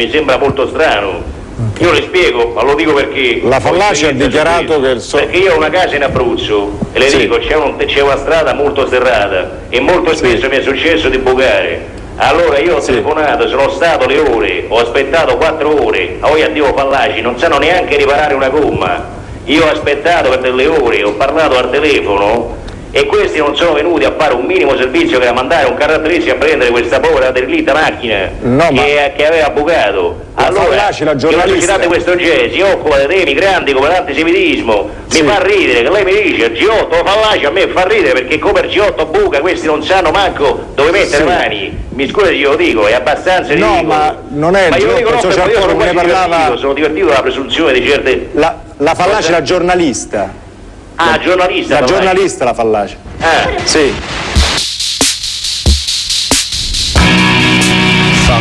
mi sembra molto strano. Io le spiego, ma lo dico perché la Fallaci ha dichiarato che perché io ho una casa in Abruzzo e le dico c'è una strada molto serrata e molto spesso mi è successo di bucare. Allora io ho telefonato, sono stato le ore, ho aspettato 4 ore, poi addio Fallaci, non sanno neanche riparare una gomma. Io ho aspettato per delle ore, ho parlato al telefono e questi non sono venuti a fare un minimo servizio che era mandare un caratteristico a prendere questa povera derelitta macchina che aveva bucato. Allora, la giornalista, una società di questo genere si occupa dei temi grandi come l'antisemitismo, mi fa ridere che lei mi dice G8 Fallaci, a me fa ridere perché come il G8 buca questi non sanno manco dove mettere le mani. Mi scusi, io lo dico, è abbastanza ridicolo. No, ma non è il G8, social forum, ne parlava. Sono divertito dalla presunzione di certe. La Fallaci, la giornalista. Ah, giornalista. La giornalista, la Fallaci. Ah. Sì.